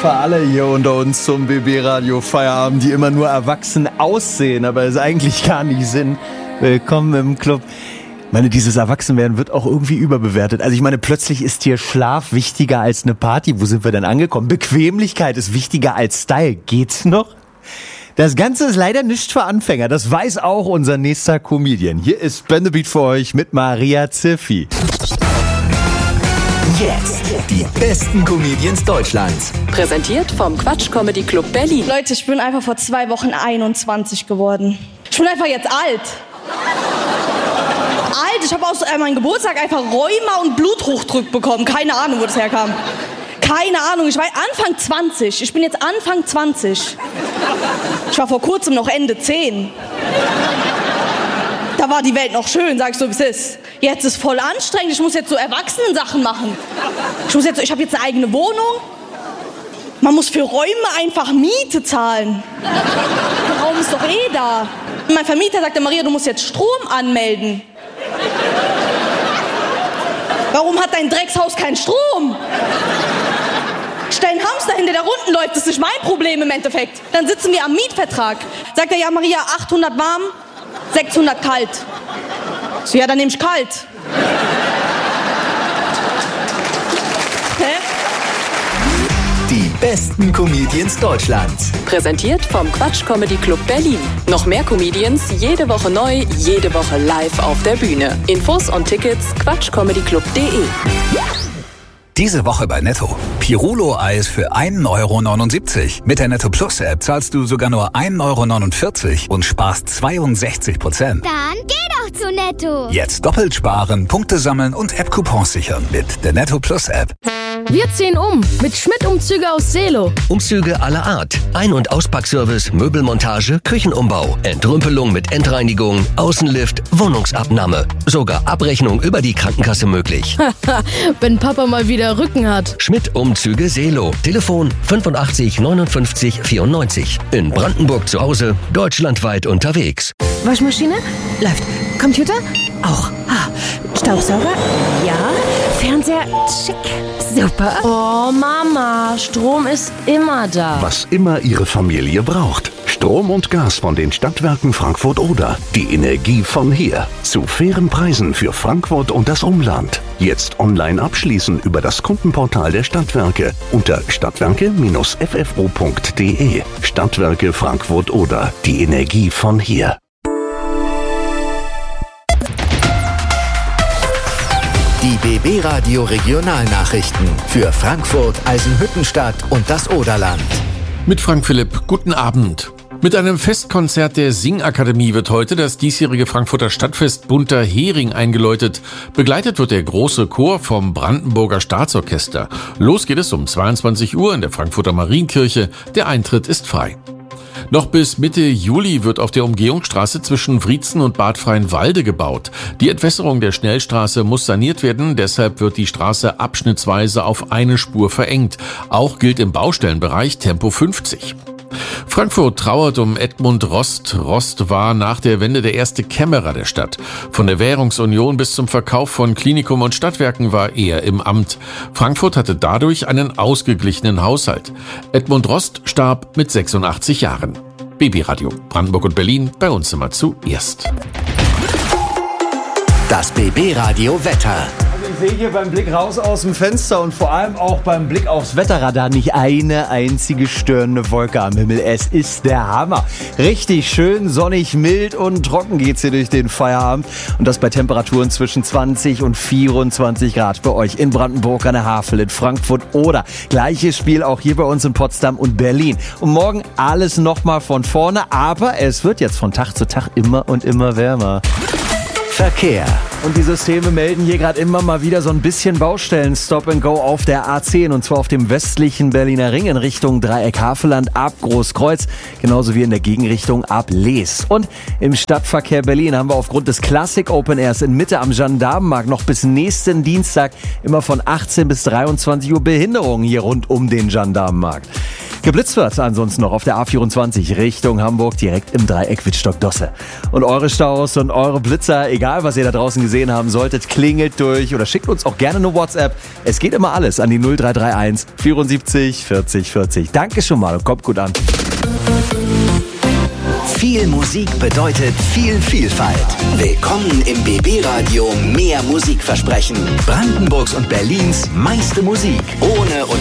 für alle hier unter uns zum BB Radio Feierabend, die immer nur erwachsen aussehen, aber es eigentlich gar nicht sind. Willkommen im Club. Ich meine, dieses Erwachsenwerden wird auch irgendwie überbewertet. Also ich meine, plötzlich ist hier Schlaf wichtiger als eine Party. Wo sind wir denn angekommen? Bequemlichkeit ist wichtiger als Style. Geht's noch? Das Ganze ist leider nicht für Anfänger. Das weiß auch unser nächster Comedian. Hier ist Ben the Beat für euch mit Maria Ziffi. Jetzt die besten Comedians Deutschlands. Präsentiert vom Quatsch Comedy Club Berlin. Leute, ich bin einfach vor 2 Wochen 21 geworden. Ich bin einfach jetzt alt. Ich habe aus meinem Geburtstag einfach Rheuma und Bluthochdruck bekommen. Keine Ahnung, wo das herkam. Keine Ahnung, ich war Anfang 20. Ich bin jetzt Anfang 20. Ich war vor kurzem noch Ende 10. Da war die Welt noch schön, sag ich so, wie es ist. Jetzt ist voll anstrengend, ich muss jetzt so Erwachsenen-Sachen machen. Ich habe jetzt eine eigene Wohnung. Man muss für Räume einfach Miete zahlen. Der Raum ist doch eh da. Mein Vermieter sagte, Maria, du musst jetzt Strom anmelden. Warum hat dein Dreckshaus keinen Strom? Stell einen Hamster hin, der da unten läuft, das ist nicht mein Problem im Endeffekt. Dann sitzen wir am Mietvertrag. Sagt er, ja Maria, 800 warm, 600 kalt. So, ja, dann nehme ich kalt. Hä? Die besten Comedians Deutschlands. Präsentiert vom Quatsch Comedy Club Berlin. Noch mehr Comedians, jede Woche neu, jede Woche live auf der Bühne. Infos und Tickets quatschcomedyclub.de. Diese Woche bei Netto. Pirulo-Eis für 1,79 €. Mit der Netto Plus App zahlst du sogar nur 1,49 € und sparst 62%. Dann geh doch zu Netto. Jetzt doppelt sparen, Punkte sammeln und App-Coupons sichern mit der Netto Plus App. Wir ziehen um mit Schmidt-Umzüge aus Seelow. Umzüge aller Art. Ein- und Auspackservice, Möbelmontage, Küchenumbau, Entrümpelung mit Endreinigung, Außenlift, Wohnungsabnahme. Sogar Abrechnung über die Krankenkasse möglich. Wenn Papa mal wieder Rücken hat. Schmidt-Umzüge Seelow. Telefon 85 59 94. In Brandenburg zu Hause, deutschlandweit unterwegs. Waschmaschine? Läuft. Computer? Auch. Staubsauger? Ja. Fernseher? Schick. Super. Oh, Mama, Strom ist immer da. Was immer Ihre Familie braucht. Strom und Gas von den Stadtwerken Frankfurt Oder. Die Energie von hier. Zu fairen Preisen für Frankfurt und das Umland. Jetzt online abschließen über das Kundenportal der Stadtwerke unter stadtwerke-ffo.de. Stadtwerke Frankfurt Oder. Die Energie von hier. Die BB Radio Regionalnachrichten für Frankfurt, Eisenhüttenstadt und das Oderland. Mit Frank Philipp, guten Abend. Mit einem Festkonzert der Singakademie wird heute das diesjährige Frankfurter Stadtfest Bunter Hering eingeläutet. Begleitet wird der große Chor vom Brandenburger Staatsorchester. Los geht es um 22 Uhr in der Frankfurter Marienkirche. Der Eintritt ist frei. Noch bis Mitte Juli wird auf der Umgehungsstraße zwischen Wriezen und Bad Freienwalde gebaut. Die Entwässerung der Schnellstraße muss saniert werden, deshalb wird die Straße abschnittsweise auf eine Spur verengt. Auch gilt im Baustellenbereich Tempo 50. Frankfurt trauert um Edmund Rost. Rost war nach der Wende der erste Kämmerer der Stadt. Von der Währungsunion bis zum Verkauf von Klinikum und Stadtwerken war er im Amt. Frankfurt hatte dadurch einen ausgeglichenen Haushalt. Edmund Rost starb mit 86 Jahren. BB Radio Brandenburg und Berlin, bei uns immer zuerst. Das BB Radio Wetter. Ich sehe hier beim Blick raus aus dem Fenster und vor allem auch beim Blick aufs Wetterradar nicht eine einzige störende Wolke am Himmel. Es ist der Hammer. Richtig schön, sonnig, mild und trocken geht's hier durch den Feierabend. Und das bei Temperaturen zwischen 20 und 24 Grad bei euch in Brandenburg an der Havel, in Frankfurt oder gleiches Spiel auch hier bei uns in Potsdam und Berlin. Und morgen alles nochmal von vorne, aber es wird jetzt von Tag zu Tag immer und immer wärmer. Verkehr. Und die Systeme melden hier gerade immer mal wieder so ein bisschen Baustellen Stop and Go auf der A10 und zwar auf dem westlichen Berliner Ring in Richtung Dreieck Havelland ab Großkreuz, genauso wie in der Gegenrichtung ab Lees. Und im Stadtverkehr Berlin haben wir aufgrund des Classic Open Airs in Mitte am Gendarmenmarkt noch bis nächsten Dienstag immer von 18 bis 23 Uhr Behinderungen hier rund um den Gendarmenmarkt. Geblitzt wird ansonsten noch auf der A24 Richtung Hamburg, direkt im Dreieck Wittstock-Dosse. Und eure Staus und eure Blitzer, egal was ihr da draußen gesehen haben solltet, klingelt durch oder schickt uns auch gerne eine WhatsApp. Es geht immer alles an die 0331 74 40 40. Danke schon mal und kommt gut an. Viel Musik bedeutet viel Vielfalt. Willkommen im BB Radio Mehr Musikversprechen. Brandenburgs und Berlins meiste Musik. Ohne